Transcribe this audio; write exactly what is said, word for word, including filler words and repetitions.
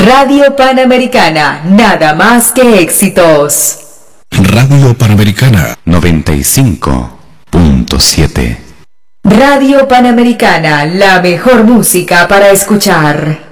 Radio Panamericana, nada más que éxitos. Radio Panamericana noventa y cinco punto siete. Radio Panamericana, la mejor música para escuchar.